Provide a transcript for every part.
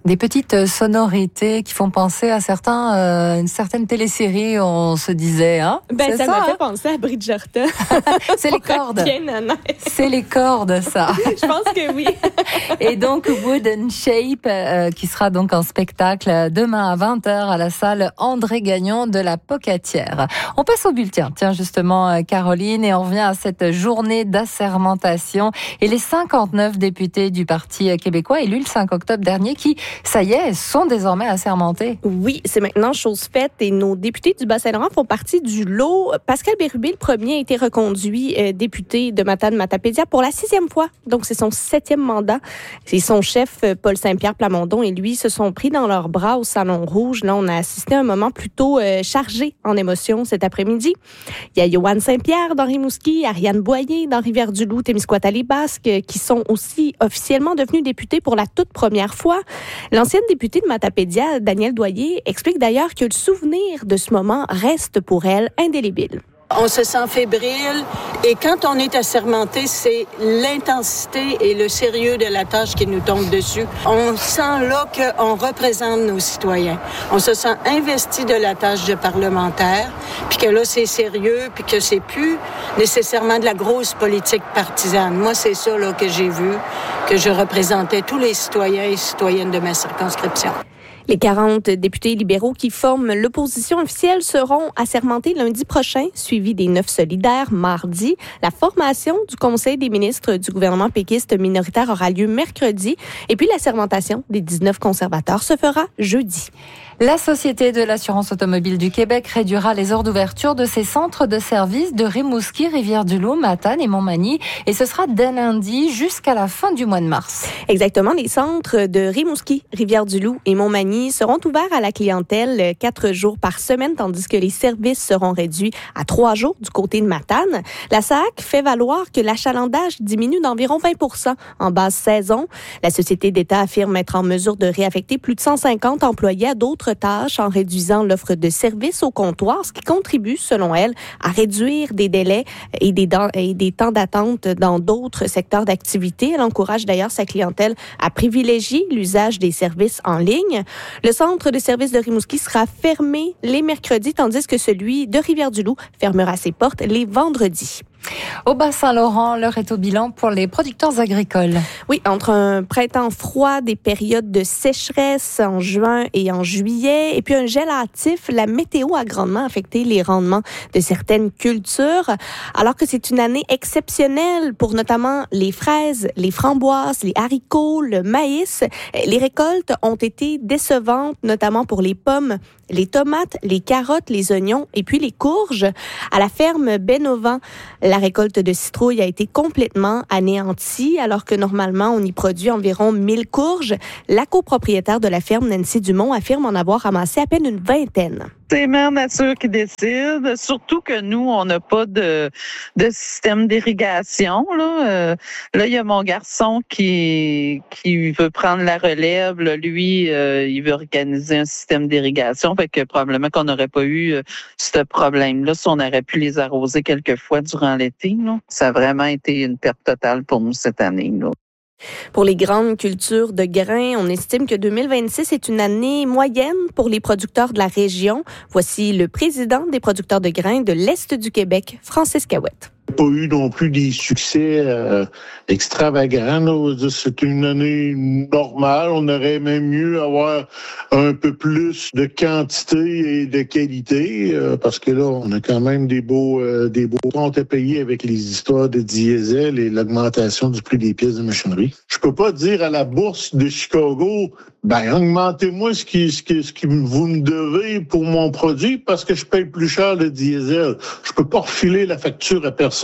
Des petites sonorités qui font penser à une certaine télésérie, on se disait, hein? Ben, ça m'a fait penser à Bridgerton. C'est les cordes. C'est les cordes, ça. Je pense que oui. Et donc, Wooden Shape, qui sera donc en spectacle demain à 20h à la salle André Gagnon de la Pocatière. On passe au bulletin. Tiens, justement, Caroline, et on revient à cette journée d'assermentation et les 59 députés du Parti québécois élus le 5 octobre dernier qui, ça y est, sont désormais assermentés. Oui, c'est maintenant chose faite et nos députés du Bas-Saint-Laurent font partie du lot. Pascal Bérubé, le premier, a été reconduit député de Matane-Matapédia pour la 6e fois. Donc, c'est son 7e mandat. Et son chef, Paul Saint-Pierre Plamondon, et lui se sont pris dans leurs bras au Salon Rouge. Là, on a assisté à un moment plutôt chargé en émotions cet après-midi. Il y a Yoann Saint-Pierre dans Rimouski, Ariane Boyer dans Rivière-du-Loup, Témiscouata-les-Basques, qui sont aussi officiellement devenus députés pour la toute première fois. L'ancienne députée de Matapédia, Danielle Doyer, explique d'ailleurs que le souvenir de ce moment reste pour elle indélébile. On se sent fébrile et quand on est assermenté, c'est l'intensité et le sérieux de la tâche qui nous tombe dessus. On sent là qu'on représente nos citoyens. On se sent investi de la tâche de parlementaire, puis que là, c'est sérieux, puis que c'est plus nécessairement de la grosse politique partisane. Moi, c'est ça là, que j'ai vu, que je représentais tous les citoyens et citoyennes de ma circonscription. Les 40 députés libéraux qui forment l'opposition officielle seront assermentés lundi prochain, suivis des 9 solidaires mardi. La formation du Conseil des ministres du gouvernement péquiste minoritaire aura lieu mercredi. Et puis l'assermentation des 19 conservateurs se fera jeudi. La Société de l'assurance automobile du Québec réduira les heures d'ouverture de ses centres de service de Rimouski, Rivière-du-Loup, Matane et Montmagny. Et ce sera dès lundi jusqu'à la fin du mois de mars. Exactement. Les centres de Rimouski, Rivière-du-Loup et Montmagny seront ouverts à la clientèle 4 jours par semaine, tandis que les services seront réduits à 3 jours du côté de Matane. La SAAQ fait valoir que l'achalandage diminue d'environ 20% en basse saison. La Société d'État affirme être en mesure de réaffecter plus de 150 employés à d'autres tâches en réduisant l'offre de services au comptoir, ce qui contribue, selon elle, à réduire des délais et des temps d'attente dans d'autres secteurs d'activité. Elle encourage d'ailleurs sa clientèle à privilégier l'usage des services en ligne. Le centre de services de Rimouski sera fermé les mercredis, tandis que celui de Rivière-du-Loup fermera ses portes les vendredis. Au Bas-Saint-Laurent, l'heure est au bilan pour les producteurs agricoles. Oui, entre un printemps froid, des périodes de sécheresse en juin et en juillet, et puis un gel hâtif, la météo a grandement affecté les rendements de certaines cultures, alors que c'est une année exceptionnelle pour notamment les fraises, les framboises, les haricots, le maïs. Les récoltes ont été décevantes, notamment pour les pommes, les tomates, les carottes, les oignons et puis les courges. À la ferme Bénovan, la récolte de citrouilles a été complètement anéantie, alors que normalement, on y produit environ 1000 courges. La copropriétaire de la ferme, Nancy Dumont, affirme en avoir ramassé à peine une vingtaine. C'est Mère Nature qui décide, surtout que nous, on n'a pas de système d'irrigation. Là, il y a mon garçon qui veut prendre la relève. Là, lui, il veut organiser un système d'irrigation. Fait que probablement qu'on n'aurait pas eu ce problème-là si on aurait pu les arroser quelques fois durant l'été. Là. Ça a vraiment été une perte totale pour nous cette année. Là. Pour les grandes cultures de grains, on estime que 2026 est une année moyenne pour les producteurs de la région. Voici le président des producteurs de grains de l'Est du Québec, Francis Cahouette. Pas eu non plus des succès extravagants. Là. C'est une année normale. On aurait même mieux avoir un peu plus de quantité et de qualité parce que là, on a quand même des beaux comptes à payer avec les histoires de diesel et l'augmentation du prix des pièces de machinerie. Je peux pas dire à la bourse de Chicago, augmentez-moi ce que vous me devez pour mon produit parce que je paye plus cher le diesel. Je peux pas refiler la facture à personne.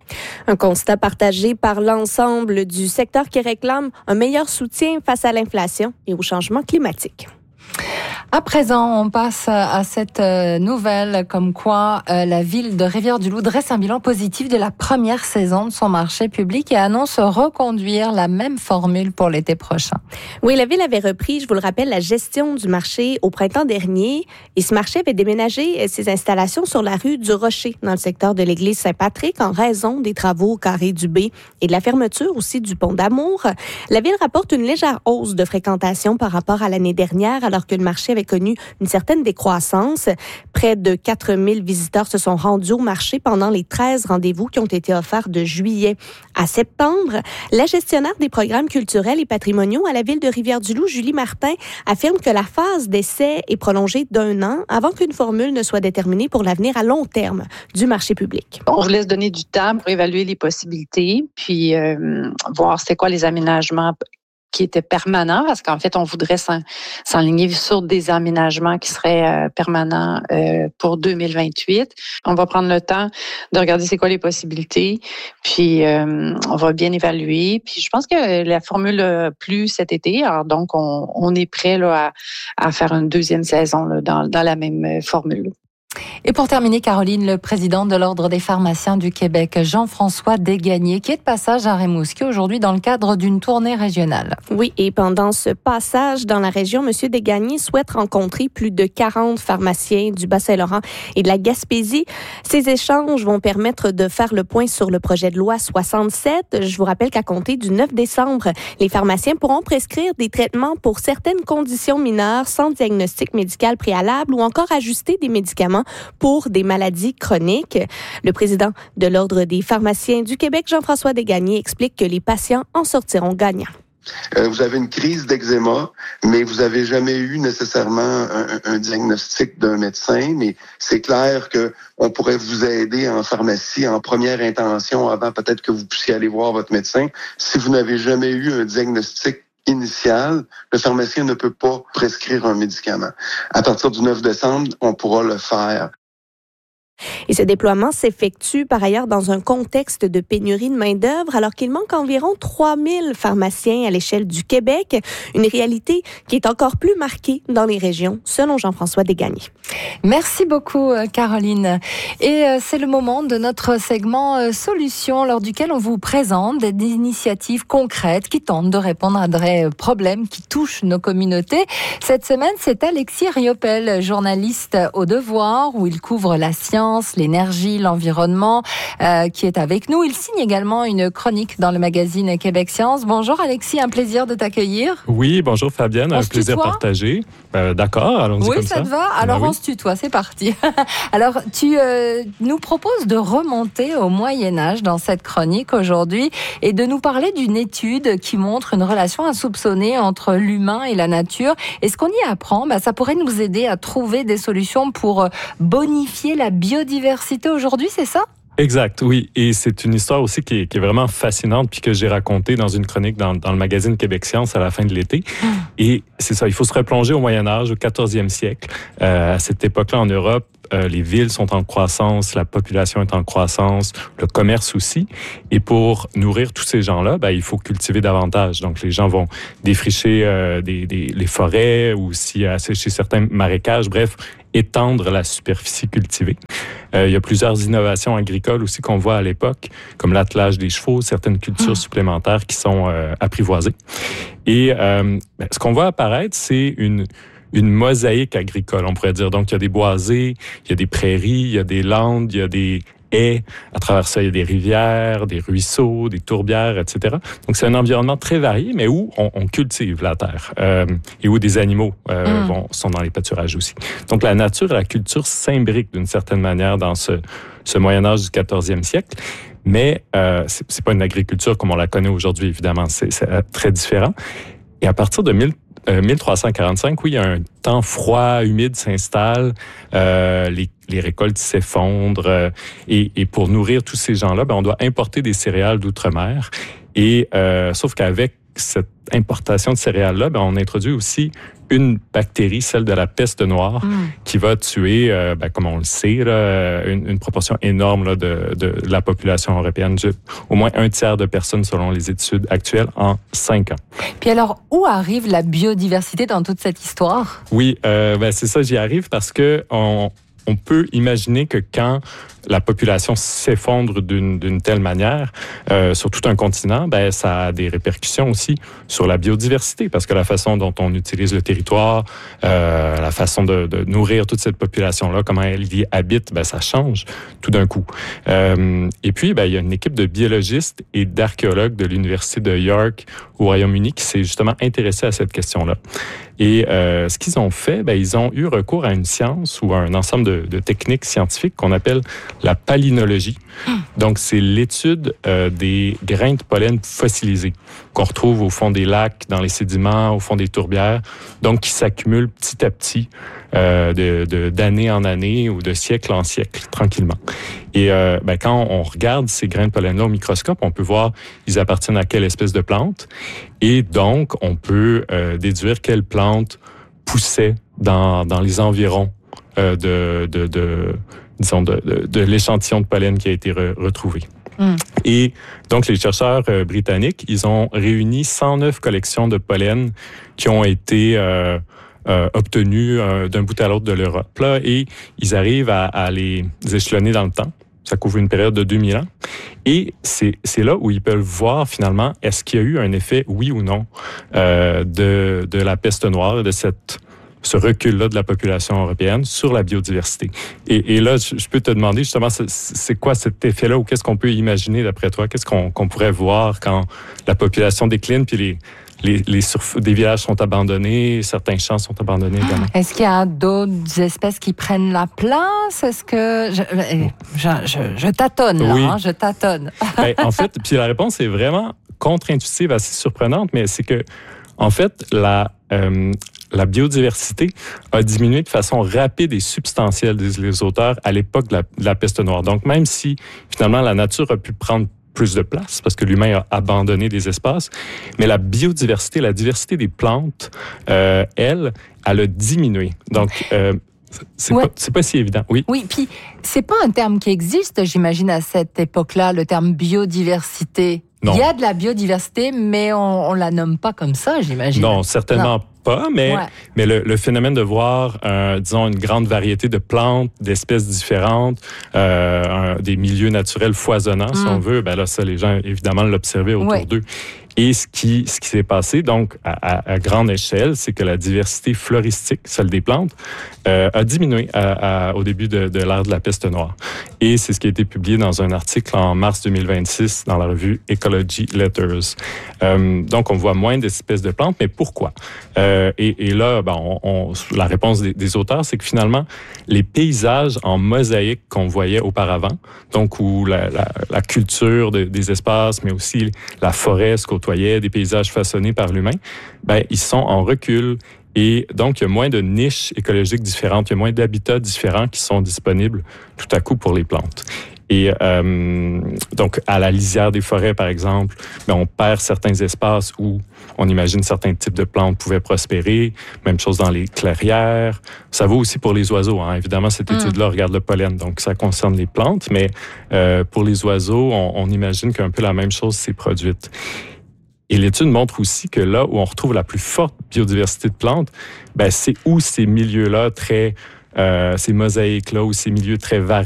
Un constat partagé par l'ensemble du secteur qui réclame un meilleur soutien face à l'inflation et au changement climatique. À présent, on passe à cette nouvelle comme quoi la ville de Rivière-du-Loup dresse un bilan positif de la première saison de son marché public et annonce reconduire la même formule pour l'été prochain. Oui, la ville avait repris, je vous le rappelle, la gestion du marché au printemps dernier et ce marché avait déménagé ses installations sur la rue du Rocher dans le secteur de l'église Saint-Patrick en raison des travaux au carré du B et de la fermeture aussi du pont d'Amour. La ville rapporte une légère hausse de fréquentation par rapport à l'année dernière alors que le marché avait connu une certaine décroissance. Près de 4000 visiteurs se sont rendus au marché pendant les 13 rendez-vous qui ont été offerts de juillet à septembre. La gestionnaire des programmes culturels et patrimoniaux à la ville de Rivière-du-Loup, Julie Martin, affirme que la phase d'essai est prolongée d'1 an avant qu'une formule ne soit déterminée pour l'avenir à long terme du marché public. On voulait se donner du temps pour évaluer les possibilités, puis voir c'est quoi les aménagements qui étaient permanents, parce qu'en fait, on voudrait s'enligner sur des aménagements qui seraient permanents pour 2028. On va prendre le temps de regarder c'est quoi les possibilités, puis on va bien évaluer. Puis je pense que la formule a plu cet été, alors donc on est prêt là, à faire une deuxième saison là, dans la même formule. Et pour terminer, Caroline, le président de l'Ordre des pharmaciens du Québec, Jean-François Desgagnés, qui est de passage à Rimouski aujourd'hui dans le cadre d'une tournée régionale. Oui, et pendant ce passage dans la région, M. Desgagnés souhaite rencontrer plus de 40 pharmaciens du Bas-Saint-Laurent et de la Gaspésie. Ces échanges vont permettre de faire le point sur le projet de loi 67. Je vous rappelle qu'à compter du 9 décembre, les pharmaciens pourront prescrire des traitements pour certaines conditions mineures sans diagnostic médical préalable ou encore ajuster des médicaments pour des maladies chroniques. Le président de l'Ordre des pharmaciens du Québec, Jean-François Desgagnés, explique que les patients en sortiront gagnants. Vous avez une crise d'eczéma, mais vous avez jamais eu nécessairement un diagnostic d'un médecin, mais c'est clair que on pourrait vous aider en pharmacie en première intention avant peut-être que vous puissiez aller voir votre médecin. Si vous n'avez jamais eu un diagnostic initial, le pharmacien ne peut pas prescrire un médicament. À partir du 9 décembre, on pourra le faire. Et ce déploiement s'effectue par ailleurs dans un contexte de pénurie de main-d'œuvre alors qu'il manque environ 3000 pharmaciens à l'échelle du Québec, une réalité qui est encore plus marquée dans les régions, selon Jean-François Desgagnés. Merci beaucoup, Caroline. Et c'est le moment de notre segment Solutions, lors duquel on vous présente des initiatives concrètes qui tentent de répondre à des problèmes qui touchent nos communautés. Cette semaine, c'est Alexis Riopel, journaliste au Devoir, où il couvre la science, l'énergie, l'environnement, qui est avec nous. Il signe également une chronique dans le magazine Québec Science. Bonjour Alexis, un plaisir de t'accueillir. Oui, bonjour Fabienne, un plaisir partagé. D'accord, allons-y comme ça. Oui, ça te va? Alors on se tutoie, c'est parti. Alors tu nous proposes de remonter au Moyen-Âge dans cette chronique aujourd'hui et de nous parler d'une étude qui montre une relation insoupçonnée entre l'humain et la nature. Et ce qu'on y apprend, ça pourrait nous aider à trouver des solutions pour bonifier la biodiversité aujourd'hui, c'est ça? Exact, oui. Et c'est une histoire aussi qui est vraiment fascinante puis que j'ai racontée dans une chronique dans le magazine Québec Science à la fin de l'été. Et c'est ça, il faut se replonger au Moyen-Âge, au 14e siècle. À cette époque-là, en Europe, les villes sont en croissance, la population est en croissance, le commerce aussi. Et pour nourrir tous ces gens-là, il faut cultiver davantage. Donc, les gens vont défricher les forêts ou aussi assécher certains marécages. Bref, étendre la superficie cultivée. Il y a plusieurs innovations agricoles aussi qu'on voit à l'époque, comme l'attelage des chevaux, certaines cultures supplémentaires qui sont apprivoisées. Et ce qu'on voit apparaître, c'est une mosaïque agricole, on pourrait dire. Donc, il y a des boisés, il y a des prairies, il y a des landes, il y a des haies. À travers ça, il y a des rivières, des ruisseaux, des tourbières, etc. Donc, c'est un environnement très varié, mais où on cultive la terre et où des animaux sont dans les pâturages aussi. Donc, la nature et la culture s'imbriquent d'une certaine manière dans ce Moyen-Âge du 14e siècle. Mais c'est pas une agriculture comme on la connaît aujourd'hui, évidemment. C'est très différent. Et à partir de 1345, oui, il y a un temps froid, humide s'installe, les récoltes s'effondrent et pour nourrir tous ces gens-là, on doit importer des céréales d'outre-mer. Et sauf qu'avec cette importation de céréales-là, on introduit aussi une bactérie, celle de la peste noire, qui va tuer, comme on le sait, là, une proportion énorme là, de la population européenne. Au moins un tiers de personnes, selon les études actuelles, en 5 ans. Puis alors, où arrive la biodiversité dans toute cette histoire? Oui, c'est ça, j'y arrive parce que on peut imaginer que quand la population s'effondre d'une telle manière sur tout un continent, ça a des répercussions aussi sur la biodiversité, parce que la façon dont on utilise le territoire, la façon de nourrir toute cette population-là, comment elle y habite, ça change tout d'un coup. Et puis, il y a une équipe de biologistes et d'archéologues de l'Université de York au Royaume-Uni qui s'est justement intéressée à cette question-là. Et ce qu'ils ont fait, ils ont eu recours à une science ou à un ensemble de techniques scientifiques qu'on appelle la palynologie. Donc, c'est l'étude des grains de pollen fossilisés qu'on retrouve au fond des lacs, dans les sédiments, au fond des tourbières, donc qui s'accumulent petit à petit d'année en année ou de siècle en siècle, tranquillement. Et quand on regarde ces grains de pollen-là au microscope, on peut voir ils appartiennent à quelle espèce de plante. Et donc, on peut déduire quelle plante poussait dans les environs de l'échantillon de pollen qui a été retrouvé. Et donc, les chercheurs britanniques, ils ont réuni 109 collections de pollen qui ont été obtenues d'un bout à l'autre de l'Europe. Là, et ils arrivent à les échelonner dans le temps. Ça couvre une période de 2000 ans. Et c'est là où ils peuvent voir, finalement, est-ce qu'il y a eu un effet, oui ou non, de la peste noire, de ce recul-là de la population européenne sur la biodiversité. Et là, je peux te demander, justement, c'est quoi cet effet-là, ou qu'est-ce qu'on peut imaginer, d'après toi? Qu'est-ce qu'on pourrait voir quand la population décline, puis des villages sont abandonnés, certains champs sont abandonnés également? Est-ce qu'il y a d'autres espèces qui prennent la place? Est-ce que... Je tâtonne, là, oui. Je tâtonne. En fait, puis la réponse est vraiment contre-intuitive, assez surprenante, mais c'est que, en fait, la biodiversité a diminué de façon rapide et substantielle, disent les auteurs, à l'époque de la peste noire. Donc, même si, finalement, la nature a pu prendre plus de place, parce que l'humain a abandonné des espaces, mais la biodiversité, la diversité des plantes, elle a diminué. Donc, c'est pas si évident. Oui. Oui, puis c'est pas un terme qui existe, j'imagine, à cette époque-là, le terme biodiversité. Non. Il y a de la biodiversité, mais on la nomme pas comme ça, j'imagine. Non, certainement pas, mais le phénomène de voir, disons, une grande variété de plantes, d'espèces différentes, des milieux naturels foisonnants, si on veut, là, ça, les gens, évidemment, l'observaient autour d'eux. Et ce qui s'est passé, donc, à grande échelle, c'est que la diversité floristique, celle des plantes, a diminué au début de l'ère de la peste noire. Et c'est ce qui a été publié dans un article en mars 2026 dans la revue Ecology Letters. Donc, on voit moins d'espèces de plantes, mais pourquoi? Et là, la réponse des auteurs, c'est que finalement, les paysages en mosaïque qu'on voyait auparavant, donc où la culture des espaces, mais aussi la forêt se côtoyait, des paysages façonnés par l'humain, ils sont en recul. Et donc, il y a moins de niches écologiques différentes, il y a moins d'habitats différents qui sont disponibles tout à coup pour les plantes. Et donc, à la lisière des forêts, par exemple, on perd certains espaces où on imagine certains types de plantes pouvaient prospérer. Même chose dans les clairières. Ça vaut aussi pour les oiseaux. Hein. Évidemment, cette étude-là regarde le pollen, donc ça concerne les plantes. Mais pour les oiseaux, on imagine qu'un peu la même chose s'est produite. Et l'étude montre aussi que là où on retrouve la plus forte biodiversité de plantes, c'est où ces milieux-là très... ces mosaïques-là, ou ces milieux très variés,